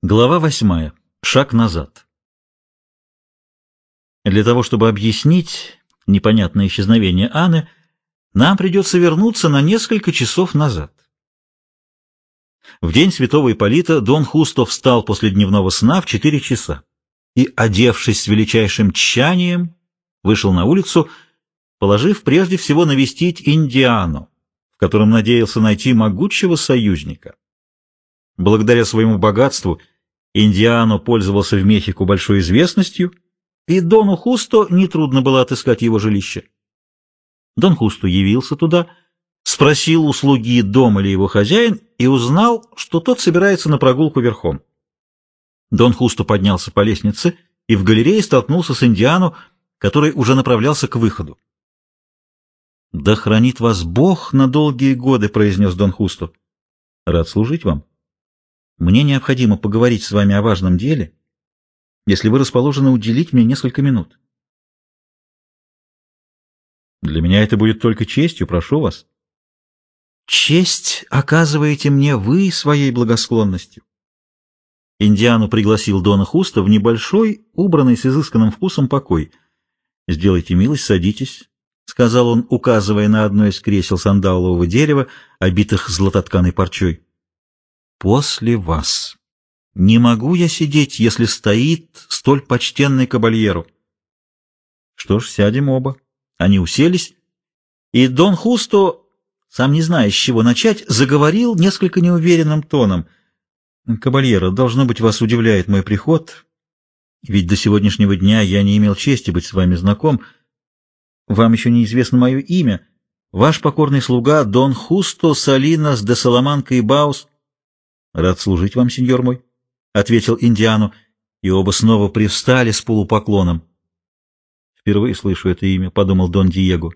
Глава 8. Шаг назад. Для того, чтобы объяснить непонятное исчезновение Анны, нам придется вернуться на несколько часов назад. В день святого Ипполита Дон Хусто встал после дневного сна в 4 часа и, одевшись с величайшим тщанием, вышел на улицу, положив прежде всего навестить Индиану, в котором надеялся найти могучего союзника. Благодаря своему богатству Индиано пользовался в Мехико большой известностью, и Дону Хусто нетрудно было отыскать его жилище. Дон Хусто явился туда, спросил у слуги, дома ли его хозяин, и узнал, что тот собирается на прогулку верхом. Дон Хусто поднялся по лестнице и в галерее столкнулся с Индиано, который уже направлялся к выходу. «Да хранит вас Бог на долгие годы», — произнес Дон Хусто. «Рад служить вам. Мне необходимо поговорить с вами о важном деле, если вы расположены уделить мне несколько минут». «Для меня это будет только честью, прошу вас». «Честь оказываете мне вы своей благосклонностью». Индиано пригласил Дона Хусто в небольшой, убранный с изысканным вкусом покой. «Сделайте милость, садитесь», — сказал он, указывая на одно из кресел сандалового дерева, обитых златотканой парчой. «После вас. Не могу я сидеть, если стоит столь почтенный кабальеро». Что ж, сядем оба. Они уселись, и Дон Хусто, сам не зная, с чего начать, заговорил несколько неуверенным тоном. «Кабальеро, должно быть, вас удивляет мой приход, ведь до сегодняшнего дня я не имел чести быть с вами знаком. Вам еще неизвестно мое имя. Ваш покорный слуга Дон Хусто Салинас де Саламанка и Баус». «Рад служить вам, сеньор мой», — ответил Индиано, и оба снова привстали с полупоклоном. «Впервые слышу это имя», — подумал Дон Диего.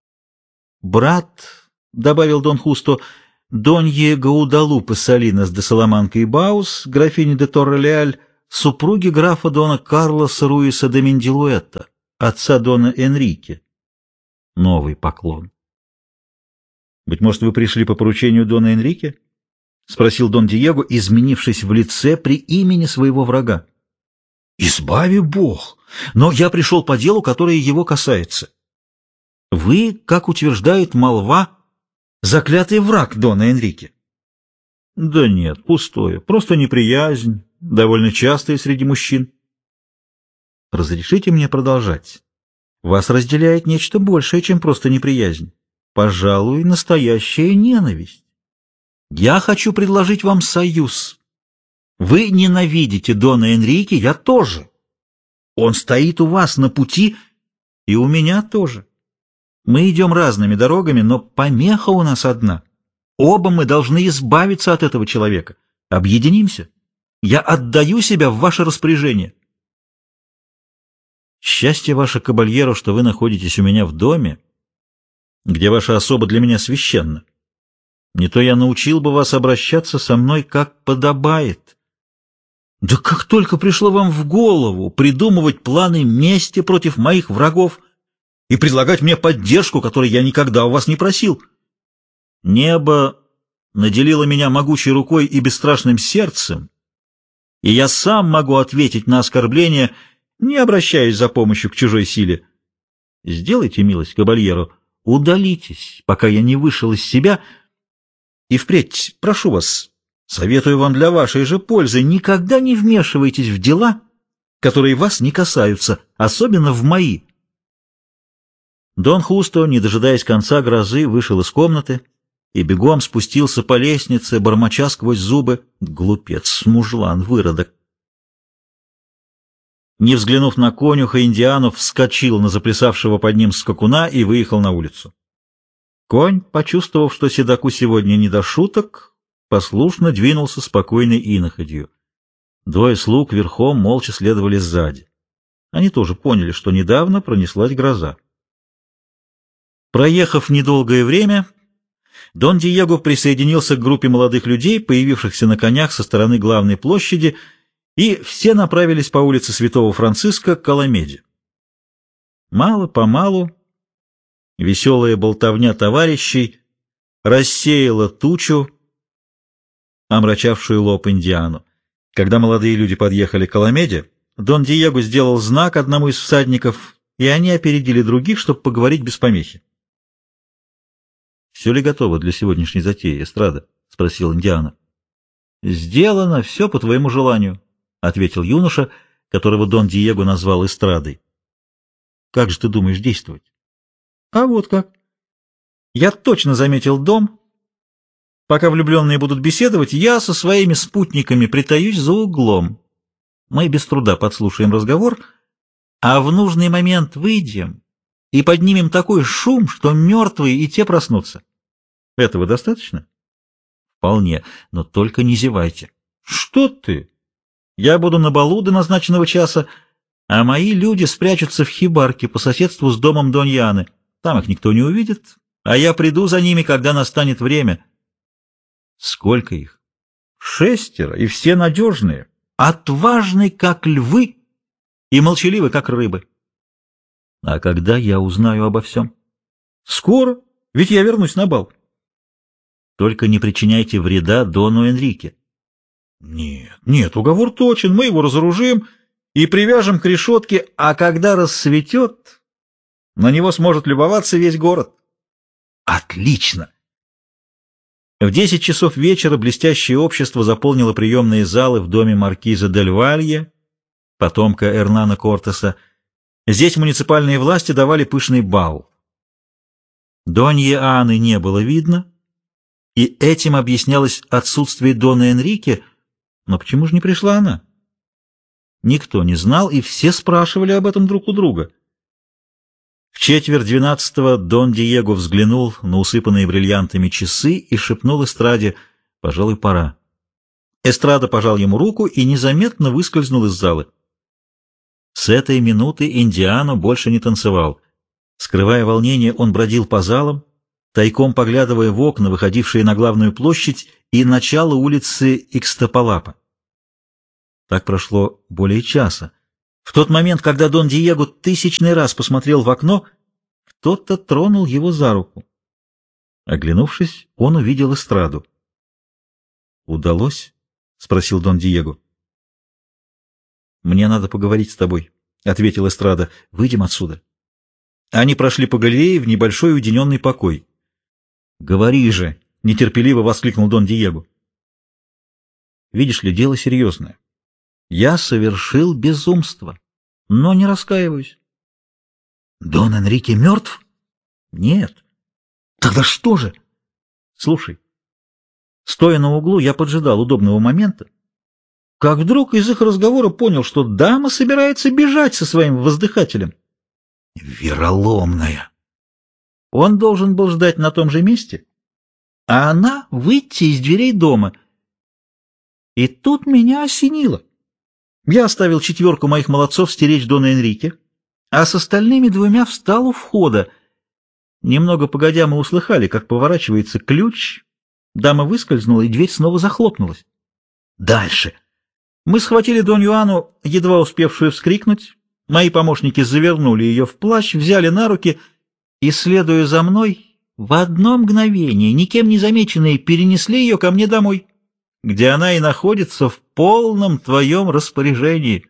«Брат», — добавил Дон Хусто, — «Донье Гаудалупе Салинас де Саламанка и Баус, графини де Торре-Леаль, супруги графа Дона Карлоса Руиса де Мендилуэта, отца Дона Энрике». Новый поклон. «Быть может, вы пришли по поручению Дона Энрике?» — спросил Дон Диего, изменившись в лице при имени своего врага. «Избави Бог! Но я пришел по делу, которое его касается. Вы, как утверждает молва, заклятый враг Дона Энрике». «Да нет, пустое, просто неприязнь, довольно частая среди мужчин». «Разрешите мне продолжать. Вас разделяет нечто большее, чем просто неприязнь. Пожалуй, настоящая ненависть. Я хочу предложить вам союз. Вы ненавидите Дона Энрике, я тоже. Он стоит у вас на пути, и у меня тоже. Мы идем разными дорогами, но помеха у нас одна. Оба мы должны избавиться от этого человека. Объединимся. Я отдаю себя в ваше распоряжение». «Счастье ваше, кабальеро, что вы находитесь у меня в доме, где ваша особа для меня священна. Не то я научил бы вас обращаться со мной, как подобает. Да как только пришло вам в голову придумывать планы мести против моих врагов и предлагать мне поддержку, которой я никогда у вас не просил. Небо наделило меня могучей рукой и бесстрашным сердцем, и я сам могу ответить на оскорбление, не обращаясь за помощью к чужой силе. Сделайте милость, кабальеро, удалитесь, пока я не вышел из себя. И впредь, прошу вас, советую вам для вашей же пользы, никогда не вмешивайтесь в дела, которые вас не касаются, особенно в мои». Дон Хусто, не дожидаясь конца грозы, вышел из комнаты и бегом спустился по лестнице, бормоча сквозь зубы: «Глупец, мужлан, выродок». Не взглянув на конюха, Индиано вскочил на заплясавшего под ним скакуна и выехал на улицу. Конь, почувствовав, что седоку сегодня не до шуток, послушно двинулся спокойной иноходью. Двое слуг верхом молча следовали сзади. Они тоже поняли, что недавно пронеслась гроза. Проехав недолгое время, Дон Диего присоединился к группе молодых людей, появившихся на конях со стороны главной площади, и все направились по улице Святого Франциска к Аламеде. Мало-помалу веселая болтовня товарищей рассеяла тучу, омрачавшую лоб Индиану. Когда молодые люди подъехали к Аламеде, Дон Диего сделал знак одному из всадников, и они опередили других, чтобы поговорить без помехи. — Все ли готово для сегодняшней затеи, Эстрада? — спросил Индиана. — Сделано, все по твоему желанию, — ответил юноша, которого Дон Диего назвал Эстрадой. — Как же ты думаешь действовать? — А вот как. Я точно заметил дом. Пока влюбленные будут беседовать, я со своими спутниками притаюсь за углом. Мы без труда подслушаем разговор, а в нужный момент выйдем и поднимем такой шум, что мертвые и те проснутся. Этого достаточно? Вполне, но только не зевайте. Что ты? Я буду на балу до назначенного часа, а мои люди спрячутся в хибарке по соседству с домом Доньяны. Там их никто не увидит, а я приду за ними, когда настанет время. Сколько их? 6, и все надежные, отважны, как львы, и молчаливы, как рыбы. А когда я узнаю обо всем? Скоро, ведь я вернусь на бал. Только не причиняйте вреда Дону Энрике. Нет, нет, уговор точен, мы его разоружим и привяжем к решетке, а когда рассветет, на него сможет любоваться весь город. Отлично! В 10 часов вечера блестящее общество заполнило приемные залы в доме маркиза дель Валье, потомка Эрнана Кортеса. Здесь муниципальные власти давали пышный бал. Доньи Анны не было видно, и этим объяснялось отсутствие Дона Энрике, но почему же не пришла она? Никто не знал, и все спрашивали об этом друг у друга. В 11:45 Дон Диего взглянул на усыпанные бриллиантами часы и шепнул Эстраде: «Пожалуй, пора». Эстрада пожал ему руку и незаметно выскользнул из залы. С этой минуты Индиано больше не танцевал. Скрывая волнение, он бродил по залам, тайком поглядывая в окна, выходившие на главную площадь и начало улицы Икстапалапа. Так прошло более часа. В тот момент, когда Дон Диего тысячный раз посмотрел в окно, кто-то тронул его за руку. Оглянувшись, он увидел Эстраду. «Удалось?» — спросил Дон Диего. «Мне надо поговорить с тобой», — ответила Эстрада. «Выйдем отсюда». Они прошли по галерее в небольшой уединенный покой. «Говори же!» — нетерпеливо воскликнул Дон Диего. «Видишь ли, дело серьезное. Я совершил безумство, но не раскаиваюсь». «Дон Энрике мертв?» «Нет». «Тогда что же?» «Слушай, стоя на углу, я поджидал удобного момента, как вдруг из их разговора понял, что дама собирается бежать со своим воздыхателем». «Вероломная!» Он должен был ждать на том же месте, а она выйти из дверей дома. И тут меня осенило. Я оставил 4 моих молодцов стеречь Дона Энрике, а с остальными 2 встал у входа. Немного погодя мы услыхали, как поворачивается ключ, дама выскользнула, и дверь снова захлопнулась. Дальше. Мы схватили Донью Анну, едва успевшую вскрикнуть, мои помощники завернули ее в плащ, взяли на руки и, следуя за мной, в одно мгновение, никем не замеченные, перенесли ее ко мне домой, где она и находится в полном твоем распоряжении.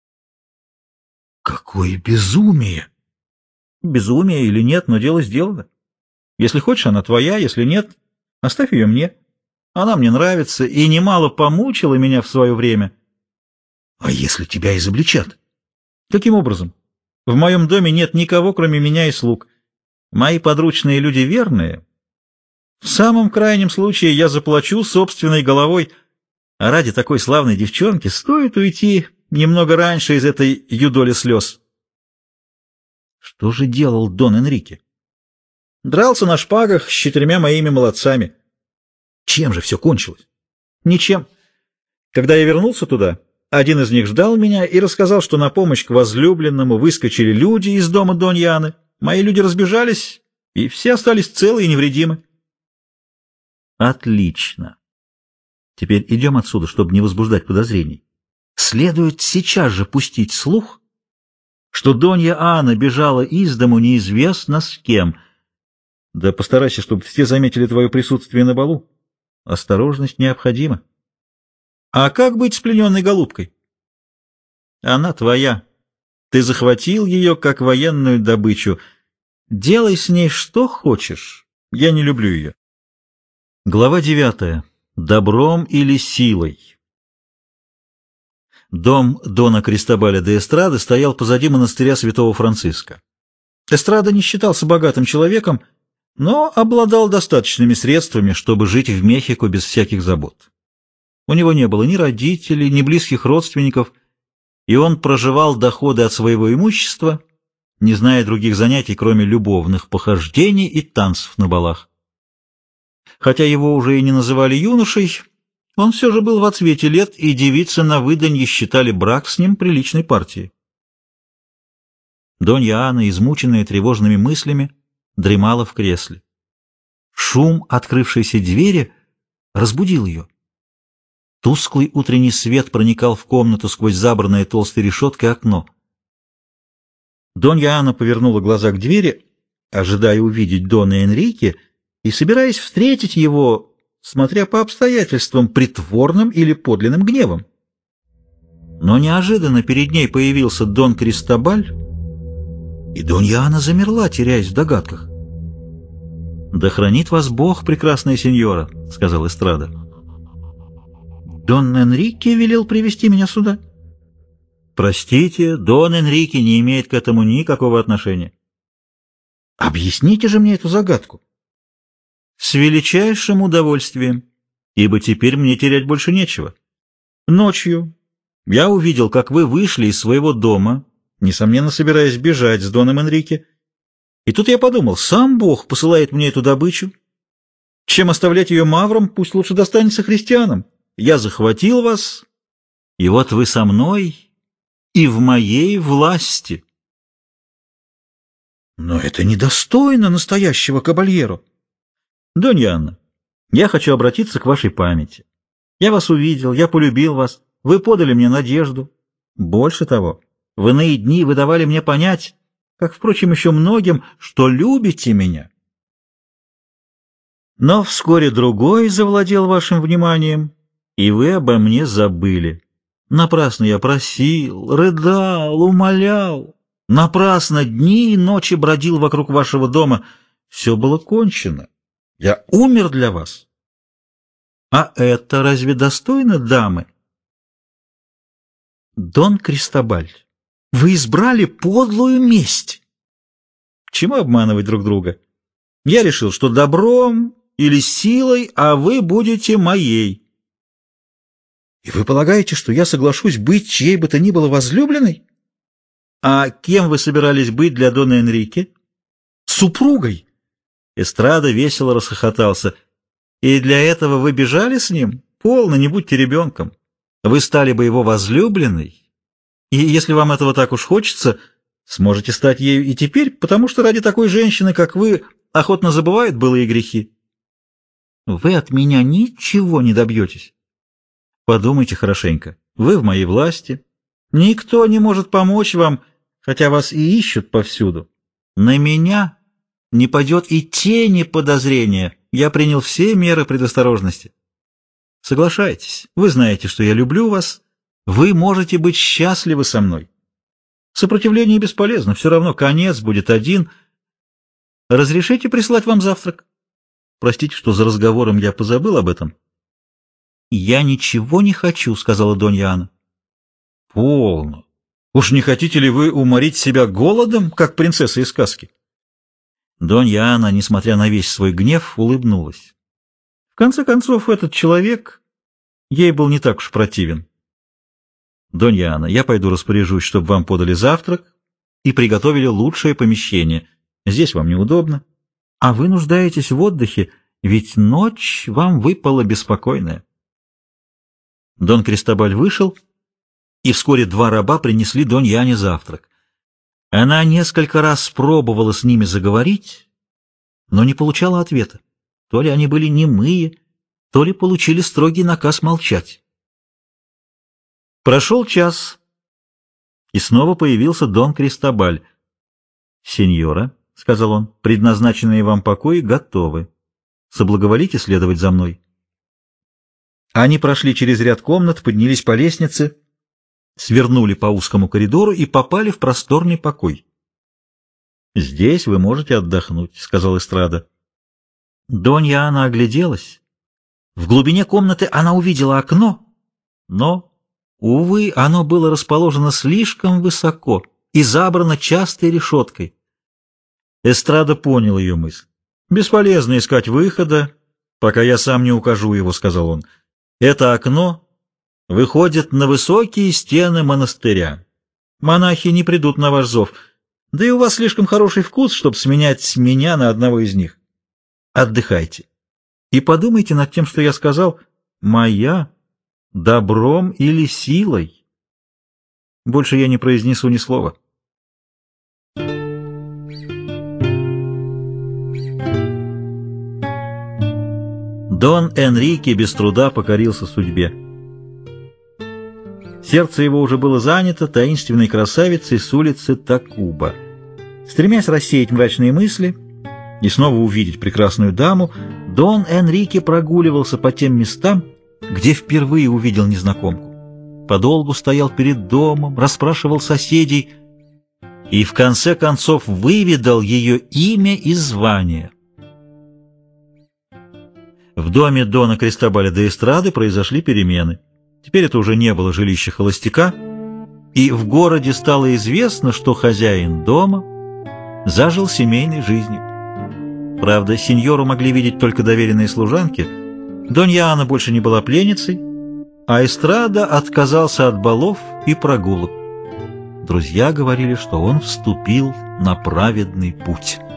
Какое безумие! Безумие или нет, но дело сделано. Если хочешь, она твоя, если нет, оставь ее мне. Она мне нравится и немало помучила меня в свое время. А если тебя изобличат? Каким образом? В моем доме нет никого, кроме меня и слуг. Мои подручные люди верные. В самом крайнем случае я заплачу собственной головой, а ради такой славной девчонки стоит уйти немного раньше из этой юдоли слез. Что же делал Дон Энрике? Дрался на шпагах с 4 моими молодцами. Чем же все кончилось? Ничем. Когда я вернулся туда, один из них ждал меня и рассказал, что на помощь к возлюбленному выскочили люди из дома Доньи Анны. Мои люди разбежались, и все остались целы и невредимы. Отлично. Теперь идем отсюда, чтобы не возбуждать подозрений. Следует сейчас же пустить слух, что Донья Анна бежала из дому неизвестно с кем. Да постарайся, чтобы все заметили твое присутствие на балу. Осторожность необходима. А как быть с плененной голубкой? Она твоя. Ты захватил ее как военную добычу. Делай с ней что хочешь. Я не люблю ее. Глава 9. Добром или силой? Дом Дона Кристобаля де Эстрады стоял позади монастыря святого Франциска. Эстрада не считался богатым человеком, но обладал достаточными средствами, чтобы жить в Мехико без всяких забот. У него не было ни родителей, ни близких родственников, и он проживал доходы от своего имущества, не зная других занятий, кроме любовных похождений и танцев на балах. Хотя его уже и не называли юношей, он все же был в отсвете лет, и девицы на выданье считали брак с ним приличной партией. Донья Анна, измученная тревожными мыслями, дремала в кресле. Шум открывшейся двери разбудил ее. Тусклый утренний свет проникал в комнату сквозь забранное толстой решеткой окно. Донья Анна повернула глаза к двери, ожидая увидеть Дона Энрике и собираясь встретить его, смотря по обстоятельствам, притворным или подлинным гневом. Но неожиданно перед ней появился Дон Кристобаль, и Донья Анна замерла, теряясь в догадках. «Да хранит вас Бог, прекрасная сеньора», — сказал Эстрада. «Дон Энрике велел привести меня сюда». «Простите, Дон Энрике не имеет к этому никакого отношения». «Объясните же мне эту загадку». «С величайшим удовольствием, ибо теперь мне терять больше нечего. Ночью я увидел, как вы вышли из своего дома, несомненно, собираясь бежать с Доном Энрике, и тут я подумал, сам Бог посылает мне эту добычу. Чем оставлять ее маврам, пусть лучше достанется христианам. Я захватил вас, и вот вы со мной и в моей власти». «Но это недостойно настоящего кабальеро». «Донья Анна, я хочу обратиться к вашей памяти. Я вас увидел, я полюбил вас, вы подали мне надежду. Больше того, в иные дни вы давали мне понять, как, впрочем, еще многим, что любите меня. Но вскоре другой завладел вашим вниманием, и вы обо мне забыли. Напрасно я просил, рыдал, умолял, напрасно дни и ночи бродил вокруг вашего дома. Все было кончено. Я умер для вас. А это разве достойно дамы? Дон Кристобаль, вы избрали подлую месть. К чему обманывать друг друга? Я решил, что добром или силой, а вы будете моей. И вы полагаете, что я соглашусь быть чьей бы то ни было возлюбленной? А кем вы собирались быть для Дона Энрике? Супругой. Эстрада весело расхохотался. И для этого вы бежали с ним? Полно, не будьте ребенком. Вы стали бы его возлюбленной. И если вам этого так уж хочется, сможете стать ею и теперь, потому что ради такой женщины, как вы, охотно забывают былые грехи. Вы от меня ничего не добьетесь. Подумайте хорошенько. Вы в моей власти. Никто не может помочь вам, хотя вас и ищут повсюду. На меня не падет и тени подозрения. Я принял все меры предосторожности. Соглашайтесь. Вы знаете, что я люблю вас. Вы можете быть счастливы со мной. Сопротивление бесполезно. Все равно конец будет один. Разрешите прислать вам завтрак? Простите, что за разговором я позабыл об этом. Я ничего не хочу, сказала Донья Анна. Полно. Уж не хотите ли вы уморить себя голодом, как принцесса из сказки? Донья Анна, несмотря на весь свой гнев, улыбнулась. В конце концов, этот человек ей был не так уж противен. Донья Анна, я пойду распоряжусь, чтобы вам подали завтрак и приготовили лучшее помещение. Здесь вам неудобно, а вы нуждаетесь в отдыхе, ведь ночь вам выпала беспокойная. Дон Кристобаль вышел, и вскоре два раба принесли Донье Анне завтрак. Она несколько раз пробовала с ними заговорить, но не получала ответа. То ли они были немые, то ли получили строгий наказ молчать. Прошел час, и снова появился Дон Кристобаль. «Сеньора», — сказал он, — «предназначенные вам покои готовы. Соблаговолите следовать за мной». Они прошли через ряд комнат, поднялись по лестнице, свернули по узкому коридору и попали в просторный покой. «Здесь вы можете отдохнуть», — сказал Эстрада. Донья Анна огляделась. В глубине комнаты она увидела окно, но, увы, оно было расположено слишком высоко и забрано частой решеткой. Эстрада понял ее мысль. «Бесполезно искать выхода, пока я сам не укажу его», — сказал он. «Это окно выходит на высокие стены монастыря. Монахи не придут на ваш зов, да и у вас слишком хороший вкус, чтобы сменять меня на одного из них. Отдыхайте и подумайте над тем, что я сказал. Моя, добром или силой». Больше я не произнесу ни слова. Дон Энрике без труда покорился судьбе. Сердце его уже было занято таинственной красавицей с улицы Такуба. Стремясь рассеять мрачные мысли и снова увидеть прекрасную даму, Дон Энрике прогуливался по тем местам, где впервые увидел незнакомку. Подолгу стоял перед домом, расспрашивал соседей и в конце концов выведал ее имя и звание. В доме Дона Кристобаля де Эстрады произошли перемены. Теперь это уже не было жилище холостяка, и в городе стало известно, что хозяин дома зажил семейной жизнью. Правда, сеньору могли видеть только доверенные служанки. Донья Анна больше не была пленницей, а Эстрада отказался от балов и прогулок. Друзья говорили, что он вступил на праведный путь.